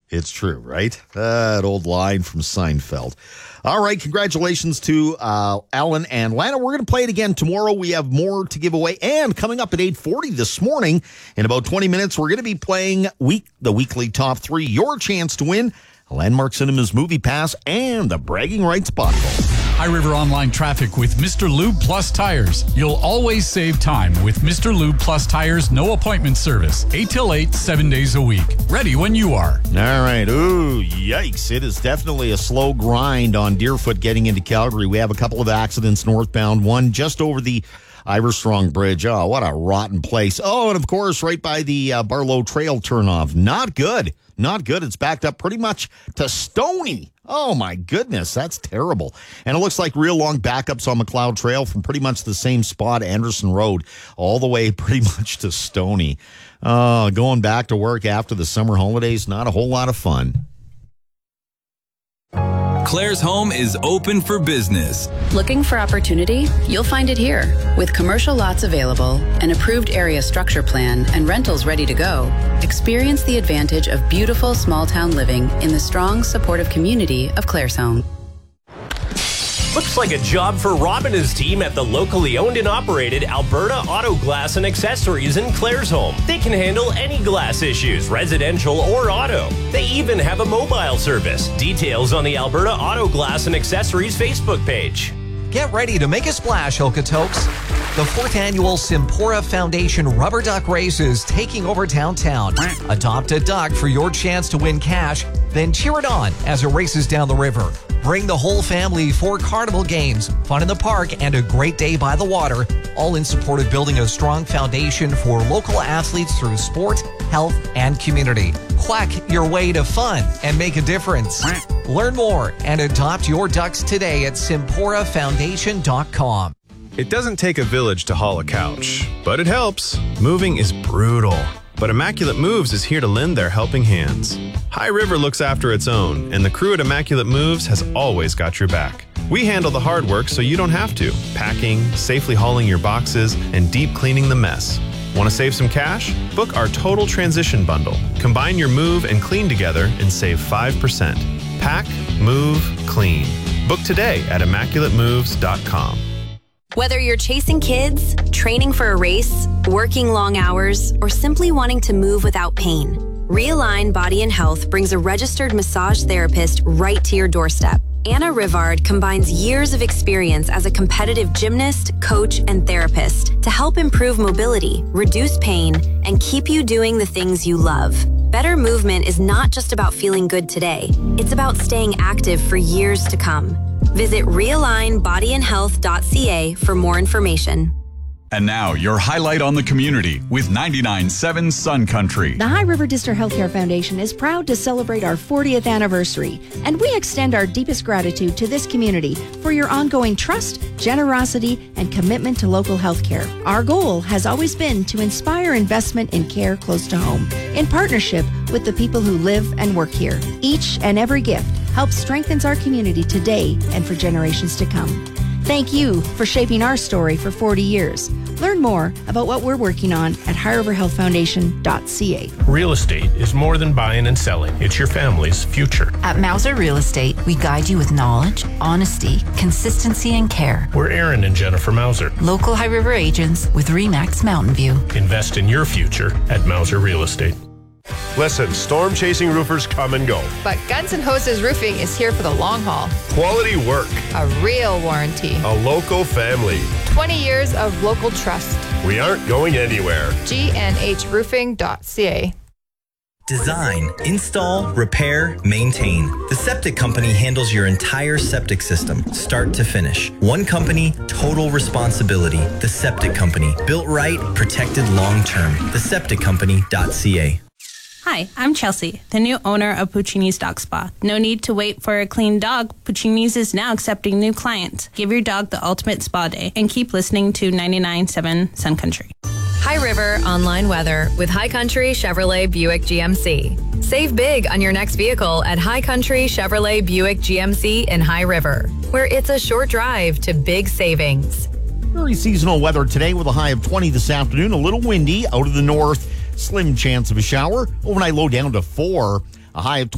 It's true, right? That old line from Seinfeld. All right, congratulations to Alan and Lana. We're going to play it again tomorrow. We have more to give away. And coming up at 8:40 this morning, in about 20 minutes, we're going to be playing the weekly top 3. Your chance to win a Landmark Cinemas Movie Pass and the Bragging Rights Bottle. High River Online traffic with Mr. Lube Plus Tires. You'll always save time with Mr. Lube Plus Tires no appointment service. 8 till 8, 7 days a week. Ready when you are. All right. Ooh, yikes. It is definitely a slow grind on Deerfoot getting into Calgary. We have a couple of accidents northbound. One just over the Iverstrong Bridge. Oh, what a rotten place. Oh, and of course, right by the Barlow Trail turnoff. Not good. Not good. It's backed up pretty much to Stony. Oh, my goodness. That's terrible. And it looks like real long backups on McLeod Trail from pretty much the same spot, Anderson Road, all the way pretty much to Stony. Going back to work after the summer holidays, not a whole lot of fun. Claire's Home is open for business. Looking for opportunity? You'll find it here. With commercial lots available, an approved area structure plan, and rentals ready to go, experience the advantage of beautiful small-town living in the strong, supportive community of Claire's Home. Looks like a job for Rob and his team at the locally owned and operated Alberta Auto Glass and Accessories in Clairsholm. They can handle any glass issues, residential or auto. They even have a mobile service. Details on the Alberta Auto Glass and Accessories Facebook page. Get ready to make a splash, Okotoks. The 4th annual Simpora Foundation Rubber Duck Race is taking over downtown. Adopt a duck for your chance to win cash, then cheer it on as it races down the river. Bring the whole family for carnival games, fun in the park, and a great day by the water, all in support of building a strong foundation for local athletes through sport, health, and community. Quack your way to fun and make a difference. Learn more and adopt your ducks today at SimporaFoundation.com. It doesn't take a village to haul a couch, but it helps. Moving is brutal, but Immaculate Moves is here to lend their helping hands. High River looks after its own, and the crew at Immaculate Moves has always got your back. We handle the hard work so you don't have to. Packing, safely hauling your boxes, and deep cleaning the mess. Want to save some cash? Book our Total Transition Bundle. Combine your move and clean together and save 5%. Pack, move, clean. Book today at ImmaculateMoves.com. Whether you're chasing kids, training for a race, working long hours, or simply wanting to move without pain, Realign Body and Health brings a registered massage therapist right to your doorstep. Anna Rivard combines years of experience as a competitive gymnast, coach, and therapist to help improve mobility, reduce pain, and keep you doing the things you love. Better movement is not just about feeling good today. It's about staying active for years to come. Visit realignbodyandhealth.ca for more information. And now, your highlight on the community with 99.7 Sun Country. The High River District Healthcare Foundation is proud to celebrate our 40th anniversary, and we extend our deepest gratitude to this community for your ongoing trust, generosity, and commitment to local healthcare. Our goal has always been to inspire investment in care close to home, in partnership with the people who live and work here. Each and every gift helps strengthen our community today and for generations to come. Thank you for shaping our story for 40 years. Learn more about what we're working on at highriverhealthfoundation.ca. Real estate is more than buying and selling. It's your family's future. At Mauser Real Estate, we guide you with knowledge, honesty, consistency, and care. We're Aaron and Jennifer Mauser, local High River agents with RE/MAX Mountain View. Invest in your future at Mauser Real Estate. Listen, storm-chasing roofers come and go. But Guns N' Hoses Roofing is here for the long haul. Quality work. A real warranty. A local family. 20 years of local trust. We aren't going anywhere. GNHroofing.ca. Design, install, repair, maintain. The Septic Company handles your entire septic system, start to finish. One company, total responsibility. The Septic Company. Built right, protected long term. TheSepticCompany.ca. Hi, I'm Chelsea, the new owner of Puccini's Dog Spa. No need to wait for a clean dog. Puccini's is now accepting new clients. Give your dog the ultimate spa day and keep listening to 99.7 Sun Country. High River online weather with High Country Chevrolet Buick GMC. Save big on your next vehicle at High Country Chevrolet Buick GMC in High River, where it's a short drive to big savings. Very seasonal weather today with a high of 20 this afternoon. A little windy out of the north. Slim chance of a shower. Overnight low down to 4. A high of